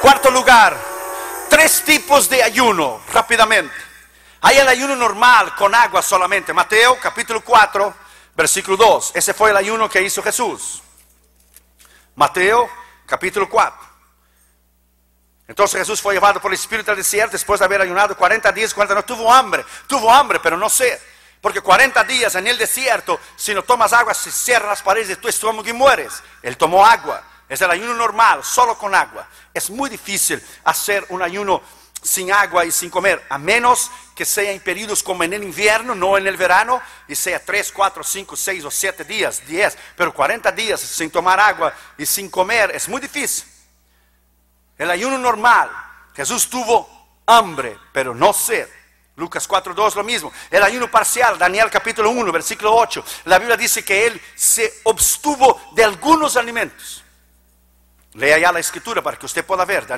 Cuarto lugar, tres tipos de ayuno, rápidamente. Hay el ayuno normal con agua solamente. Mateo capítulo 4, versículo 2. Ese fue el ayuno que hizo Jesús. Mateo capítulo 4. Entonces Jesús fue llevado por el Espíritu al desierto después de haber ayunado 40 días, 40 no tuvo hambre, pero no sed. Porque 40 días en el desierto, si no tomas agua, se cierran las paredes de tu estómago y mueres. Él tomó agua. Es el ayuno normal, solo con agua. Es muy difícil hacer un ayuno sin agua y sin comer, a menos que sea en periodos como en el invierno, no en el verano, y sea 3, 4, 5, 6 o 7 días, 10. Pero 40 días sin tomar agua y sin comer es muy difícil. El ayuno normal, Jesús tuvo hambre, pero no sed. Lucas 4:2 lo mismo. El ayuno parcial, Daniel capítulo 1, versículo 8. La Biblia dice que él se abstuvo de algunos alimentos. Lea ya la escritura para que usted pueda ver.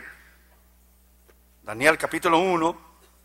Daniel capítulo 1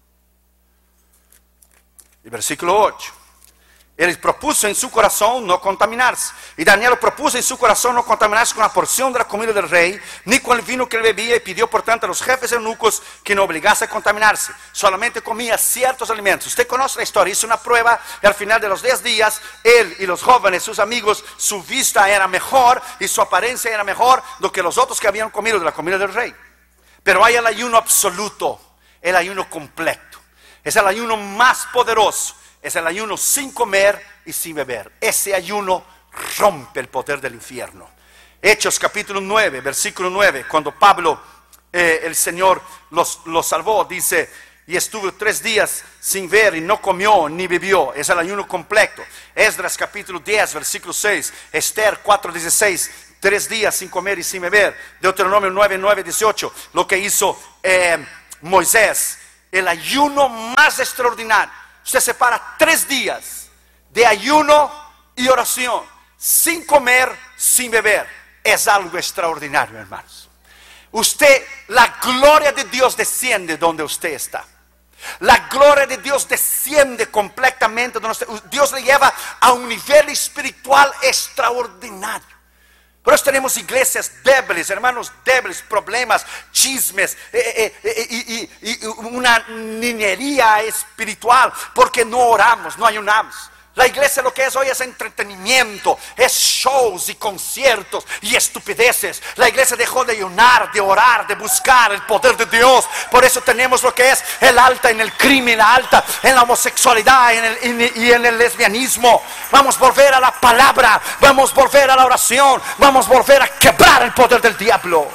y versículo 8. Él propuso en su corazón no contaminarse. Y Daniel propuso en su corazón no contaminarse con la porción de la comida del rey, ni con el vino que él bebía, y pidió por tanto a los jefes eunucos que no obligase a contaminarse. Solamente comía ciertos alimentos. Usted conoce la historia, hizo una prueba y al final de los 10 días, él y los jóvenes, sus amigos, su vista era mejor y su apariencia era mejor do que los otros que habían comido de la comida del rey. Pero hay el ayuno absoluto, el ayuno completo. Es el ayuno más poderoso. Es el ayuno sin comer y sin beber. Ese ayuno rompe el poder del infierno. Hechos capítulo 9, versículo 9. Cuando Pablo, el Señor los salvó, dice: y estuvo 3 días sin ver y no comió ni bebió. Es el ayuno completo. Esdras capítulo 10, versículo 6. Esther 4:16. 3 días sin comer y sin beber. Deuteronomio 9, 18. Lo que hizo Moisés. El ayuno más extraordinario. Usted separa 3 días de ayuno y oración, sin comer, sin beber. Es algo extraordinario, hermanos. La gloria de Dios desciende donde usted está. La gloria de Dios desciende completamente donde usted. Dios le lleva a un nivel espiritual extraordinario. Por eso tenemos iglesias débiles, hermanos débiles, problemas, chismes y una niñería espiritual, porque no oramos, no ayunamos. La iglesia lo que es hoy es entretenimiento, es shows y conciertos y estupideces. La iglesia dejó de ayunar, de orar, de buscar el poder de Dios. Por eso tenemos lo que es el alta en el crimen, la alta en la homosexualidad y en el lesbianismo. Vamos a volver a la palabra, vamos a volver a la oración, vamos a volver a quebrar el poder del diablo.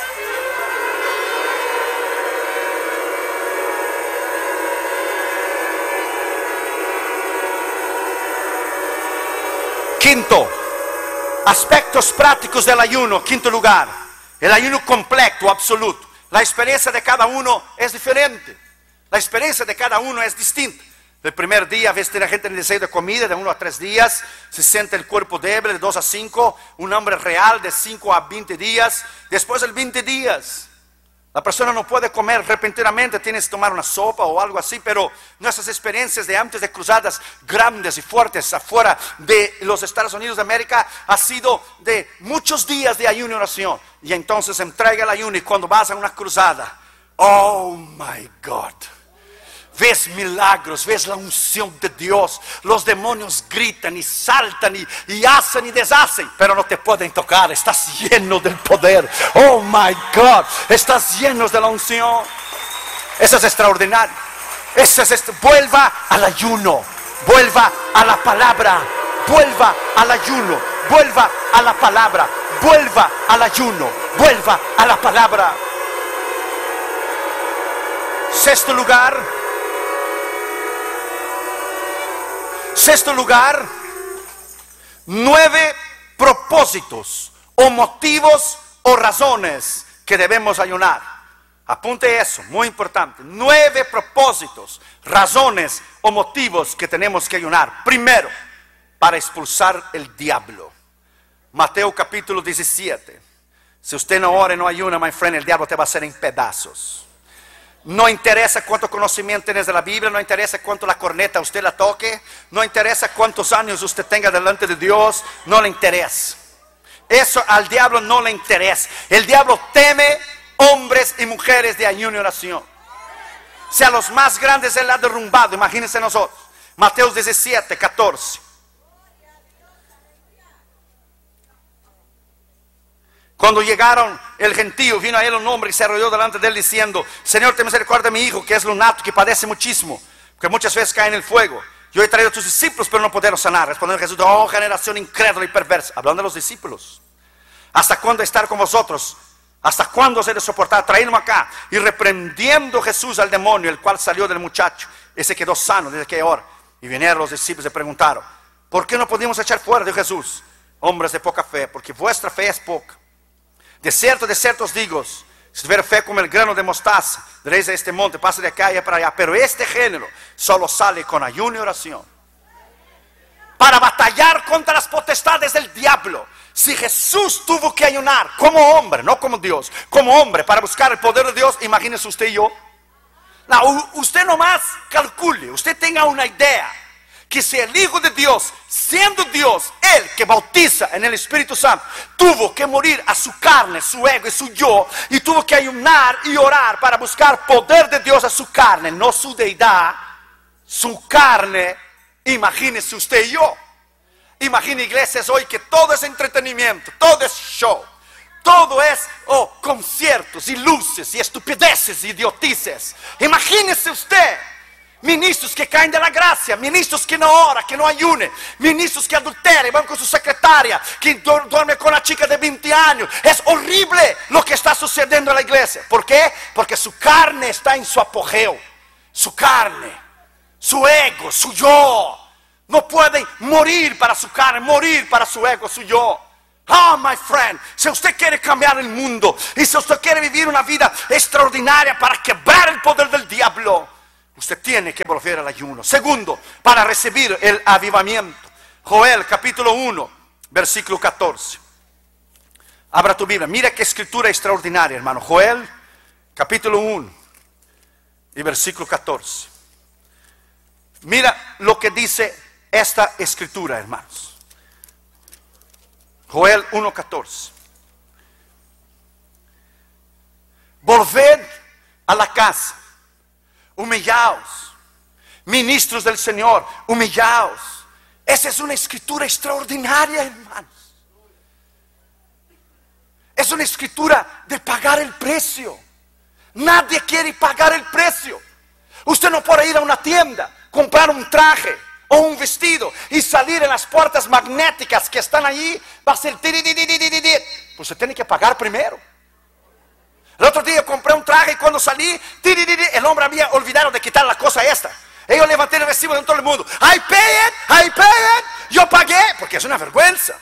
Quinto, aspectos prácticos del ayuno. Quinto lugar, el ayuno completo, absoluto. La experiencia de cada uno es diferente. La experiencia de cada uno es distinta. El primer día, a veces tiene gente en el deseo de comida, de 1 a 3 días. Se siente el cuerpo débil, de 2 a 5. Un hambre real, de 5 a 20 días. Después de 20 días, la persona no puede comer repentinamente, tienes que tomar una sopa o algo así, pero nuestras experiencias de antes de cruzadas grandes y fuertes afuera de los Estados Unidos de América ha sido de muchos días de ayuno y oración. Y entonces entrega el ayuno y cuando vas a una cruzada, oh my God, ves milagros, ves la unción de Dios. Los demonios gritan y saltan y hacen y deshacen, pero no te pueden tocar. Estás lleno del poder. Oh my God, estás lleno de la unción. Eso es extraordinario. Vuelva al ayuno, vuelva a la palabra, vuelva al ayuno, vuelva a la palabra, vuelva al ayuno, vuelva a la palabra. Sexto lugar, 9 propósitos o motivos o razones que debemos ayunar. Apunte eso, muy importante. 9 propósitos, razones o motivos que tenemos que ayunar. Primero, para expulsar el diablo. Mateo capítulo 17. Si usted no ora y no ayuna, my friend, el diablo te va a hacer en pedazos. No interesa cuánto conocimiento tienes de la Biblia, no interesa cuánto la corneta usted la toque, no interesa cuántos años usted tenga delante de Dios, no le interesa. Eso al diablo no le interesa. El diablo teme hombres y mujeres de ayuno y oración. Si a los más grandes Él ha derrumbado, imagínense nosotros. Mateo 17, 14. Cuando llegaron, el gentío, vino a él un hombre y se arrodilló delante de él diciendo: Señor, ten misericordia de mi hijo, que es lunático, que padece muchísimo, que muchas veces cae en el fuego. Yo he traído a tus discípulos, pero no pudieron sanar. Respondió Jesús: oh, generación incrédula y perversa. Hablando de los discípulos. ¿Hasta cuándo estar con vosotros? ¿Hasta cuándo os he de soportar? Traídme acá. Y reprendiendo Jesús al demonio, el cual salió del muchacho, ese quedó sano desde aquella hora. Y vinieron los discípulos y le preguntaron: ¿por qué no pudimos echar fuera? Dijo Jesús: hombres de poca fe, porque vuestra fe es poca. De cierto os digo, si tuviera fe como el grano de mostaza, diréis a este monte: pasa de acá y para allá. Pero este género solo sale con ayuno y oración. Para batallar contra las potestades del diablo. Si Jesús tuvo que ayunar como hombre, no como Dios, como hombre, para buscar el poder de Dios, imagínese usted y yo. No, usted nomás calcule, usted tenga una idea, que si el Hijo de Dios, siendo Dios, Él que bautiza en el Espíritu Santo, tuvo que morir a su carne, su ego y su yo, y tuvo que ayunar y orar para buscar poder de Dios a su carne, no su deidad, su carne. Imagínese usted y yo. Imagine iglesias hoy que todo es entretenimiento, todo es show, todo es conciertos y luces y estupideces y idiotices. Imagínese usted ministros que caen de la gracia, ministros que no oran, que no ayunen, ministros que adulteran, van con su secretaria, que duerme con la chica de 20 años. Es horrible lo que está sucediendo en la iglesia. ¿Por qué? Porque su carne está en su apogeo. Su carne, su ego, su yo. No pueden morir para su carne, morir para su ego, su yo. Oh, my friend, si usted quiere cambiar el mundo y si usted quiere vivir una vida extraordinaria para quebrar el poder del diablo, usted tiene que volver al ayuno. Segundo, para recibir el avivamiento. Joel capítulo 1, versículo 14. Abra tu Biblia, mira qué escritura extraordinaria, hermano. Joel capítulo 1 y versículo 14. Mira lo que dice esta escritura, hermanos. Joel 1:14. Volved a la casa, humillaos, ministros del Señor, humillaos. Esa es una escritura extraordinaria, hermanos. Es una escritura de pagar el precio. Nadie quiere pagar el precio. Usted no puede ir a una tienda, comprar un traje o un vestido y salir en las puertas magnéticas que están allí. Va a ser pues usted tiene que pagar primero. El otro día compré un traje y cuando salí, el hombre había olvidado de quitar la cosa esta. Y yo levanté el recibo de todo el mundo. I pay it. Yo pagué, porque es una vergüenza.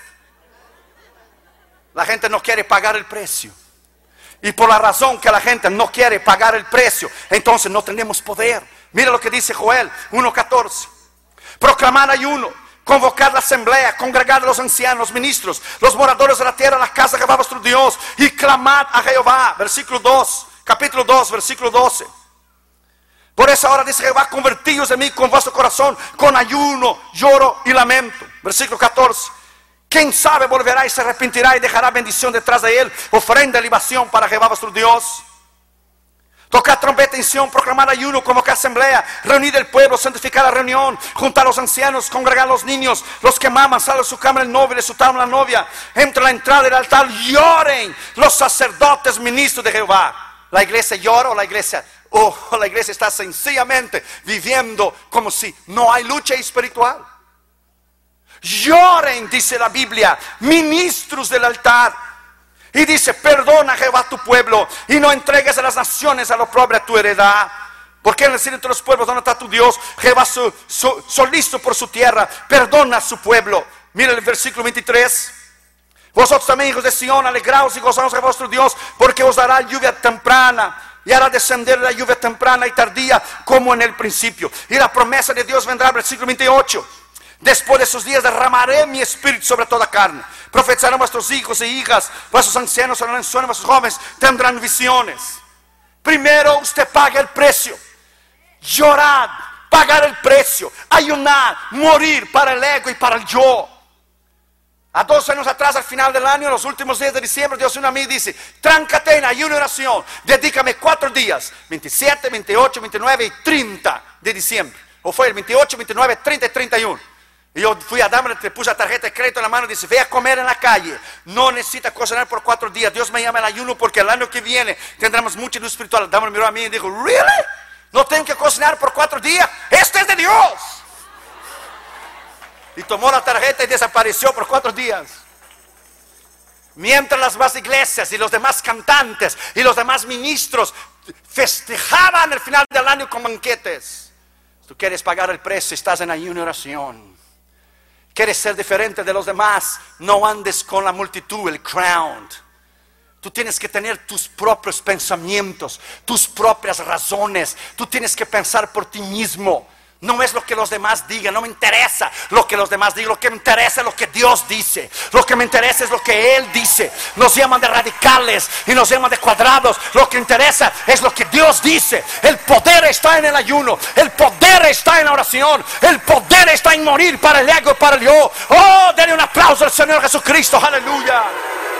La gente no quiere pagar el precio. Y por la razón que la gente no quiere pagar el precio, entonces no tenemos poder. Mira lo que dice Joel 1:14. Proclamar ayuno, convocar la asamblea, congregar a los ancianos, los ministros, los moradores de la tierra, la casa de Jehová vuestro Dios, y clamad a Jehová. Versículo 2, capítulo 2, versículo 12. Por esa hora dice Jehová: convertíos en mí con vuestro corazón, con ayuno, lloro y lamento. Versículo 14. ¿Quién sabe volverá y se arrepentirá y dejará bendición detrás de él? Ofrenda y libación para Jehová vuestro Dios. Tocar trompeta en Sión, proclamar ayuno, convocar asamblea, reunir el pueblo, santificar la reunión, juntar a los ancianos, congregar a los niños, los que maman, salen de su cámara el novio, de su tabla la novia, entre la entrada del altar, lloren los sacerdotes ministros de Jehová. La iglesia llora o la iglesia está sencillamente viviendo como si no hay lucha espiritual. Lloren, dice la Biblia, ministros del altar. Y dice: perdona, Jehová, tu pueblo, y no entregues a las naciones a lo oprobio a tu heredad. Porque en el cielo entre los pueblos, ¿dónde está tu Dios? Jehová solícito por su tierra, perdona a su pueblo. Mira el versículo 23. Vosotros también, hijos de Sión, alegraos y gozaos a vuestro Dios, porque os dará lluvia temprana, y hará descender la lluvia temprana y tardía, como en el principio. Y la promesa de Dios vendrá, versículo 28. Después de esos días derramaré mi espíritu sobre toda carne. Profetizarán vuestros hijos e hijas, vuestros ancianos harán sueños, vuestros jóvenes tendrán visiones. Primero usted paga el precio. Llorad, pagar el precio, ayunar, morir para el ego y para el yo. A 2 años atrás, al final del año, en los últimos días de diciembre, Dios vino a mí y dice: tráncate en ayuno y oración, dedícame 4 días, 27, 28, 29 y 30 de diciembre. O fue el 28, 29, 30 y 31. Y yo fui a darme, te puse la tarjeta de crédito en la mano y dice: ve a comer en la calle, no necesitas cocinar por 4 días. Dios me llama al ayuno porque el año que viene tendremos mucha luz espiritual. Dame miró a mí y dijo: ¿really? ¿No tengo que cocinar por 4 días? ¡Esto es de Dios! Y tomó la tarjeta y desapareció por 4 días. Mientras las demás iglesias y los demás cantantes y los demás ministros festejaban el final del año con banquetes. Tú quieres pagar el precio, estás en ayuno y oración. Quieres ser diferente de los demás, no andes con la multitud, el crowd. Tú tienes que tener tus propios pensamientos, tus propias razones. Tú tienes que pensar por ti mismo. No es lo que los demás digan, no me interesa lo que los demás digan. Lo que me interesa es lo que Dios dice. Lo que me interesa es lo que Él dice. Nos llaman de radicales y nos llaman de cuadrados. Lo que interesa es lo que Dios dice. El poder está en el ayuno. El poder está en la oración. El poder está en morir para el ego y para el yo. Oh, denle un aplauso al Señor Jesucristo. Aleluya.